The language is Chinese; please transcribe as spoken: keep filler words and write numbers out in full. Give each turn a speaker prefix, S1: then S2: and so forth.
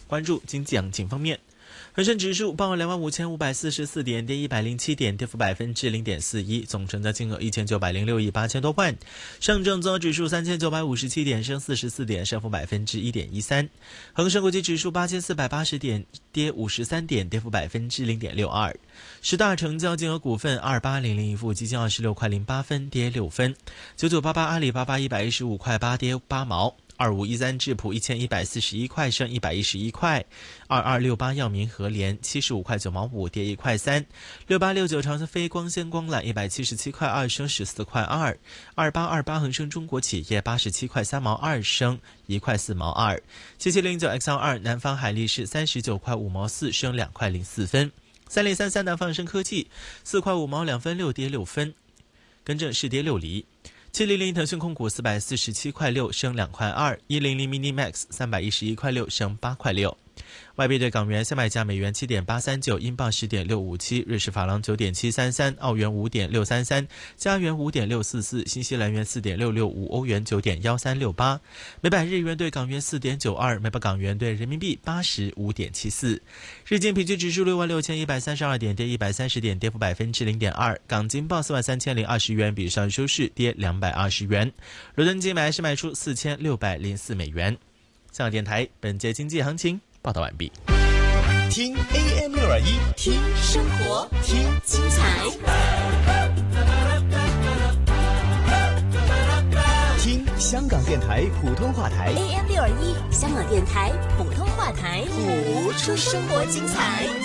S1: 关注经济行情方面。恒生指数报两万五千五百四十四点，跌一百零七点，跌幅百分之零点四一，总成交金额一千九百零六亿八千多万。上证综合指数三千九百五十七点，升四十四点，升幅百分之一点一三。恒生国际指数八千四百八十点，跌五十三点，跌幅百分之零点六二。十大成交金额股份二八零零一富基金二十六块零八分，跌六分。九九八八阿里巴巴一百一十五块八，跌八毛。二五一三智普一千一百四十一块，升一百一十一块。二二六八药明和联七十五块九毛五，跌一块三。六八六九长飞飞光纤光缆一百七十七块二，升十四块二。二八二八恒生中国企业八十七块三毛二，升一块四毛二。七七零九 X L 二南方海力士三十九块五毛四，升两块零四分。三零三三南方恒生科技四块五毛两分六，跌六分，更正是跌六厘。七零零腾讯控股四百四十七块六，升两块二。一零零 mini max 三百一十一块六，升八块六。外币对港元现买价美元七点八三九，英镑十点六五七，瑞士法郎九点七三三，澳元五点六三三，加元五点六四四，新西兰元四点六六五，欧元九点一三六八。每百日元对港元四点九二，每百港元对人民币八十五点七四。日经平均指数六万六千一百三十二点，跌一百三十点，跌幅百分之零点二。港金报四万三千零二十元，比上收市跌两百二十元。伦敦金买是卖出四千六百零四美元。香港电台本节经济行情报道完毕。
S2: 听 A M 六二一，
S3: 听生活，听精彩，
S2: 听香港电台普通话台
S3: A M 六二一，香港电台普通话台，谱出生活精彩。